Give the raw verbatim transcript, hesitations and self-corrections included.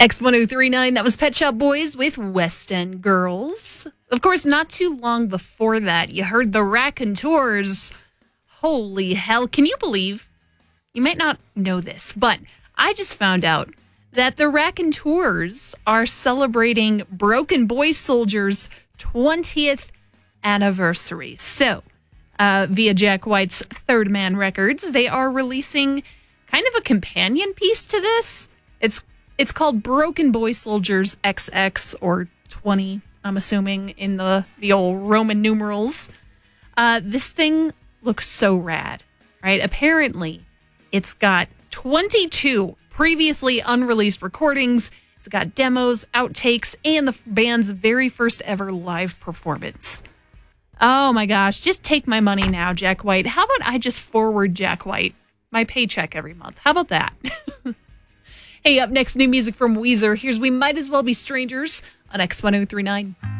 X ten thirty-nine, that was Pet Shop Boys with West End Girls. Of course, not too long before that, you heard the Raconteurs. Holy hell, can you believe? You might not know this, but I just found out that the Raconteurs are celebrating Broken Boy Soldiers' twentieth anniversary. So, uh, via Jack White's Third Man Records, they are releasing kind of a companion piece to this. It's It's called Broken Boy Soldiers X X, or twenty, I'm assuming, in the, the old Roman numerals. Uh, this thing looks so rad, right? Apparently, it's got twenty-two previously unreleased recordings. It's got demos, outtakes, and the band's very first ever live performance. Oh my gosh, just take my money now, Jack White. How about I just forward Jack White my paycheck every month? How about that? Hey, up next, new music from Weezer. Here's We Might As Well Be Strangers on X ten thirty-nine.